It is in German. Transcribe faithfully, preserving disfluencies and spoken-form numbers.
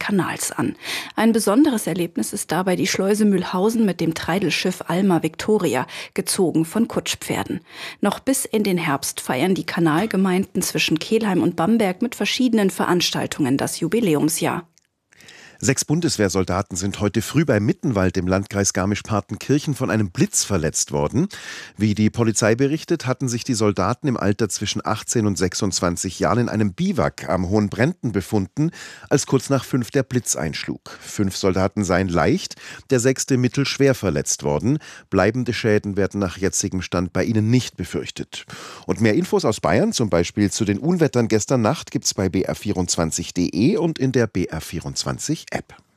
Kanals an. Ein besonderes Erlebnis ist dabei die Schleuse Mühlhausen mit dem Treidelschiff Alma Victoria, gezogen von Kutschpferden. Noch bis in den Herbst feiern die Kanalgemeinden zwischen Kelheim und Bamberg mit verschiedenen Veranstaltungen das Jubiläumsjahr. Sechs Bundeswehrsoldaten sind heute früh bei Mittenwald im Landkreis Garmisch-Partenkirchen von einem Blitz verletzt worden. Wie die Polizei berichtet, hatten sich die Soldaten im Alter zwischen achtzehn und sechsundzwanzig Jahren in einem Biwak am Hohen Brenten befunden, als kurz nach fünf der Blitz einschlug. Fünf Soldaten seien leicht, der sechste mittelschwer verletzt worden. Bleibende Schäden werden nach jetzigem Stand bei ihnen nicht befürchtet. Und mehr Infos aus Bayern, zum Beispiel zu den Unwettern gestern Nacht, gibt's bei b r vierundzwanzig punkt d e und in der B R vierundzwanzig App.